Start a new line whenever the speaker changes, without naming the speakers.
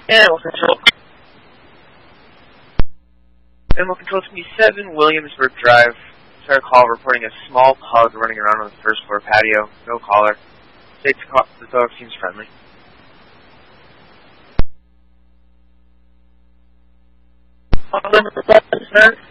Animal Control. Animal Control to me 7, Williamsburg Drive. Sorry, call reporting a small pug running around on the first floor patio. No caller. States the dog seems friendly.
Number 7, sir.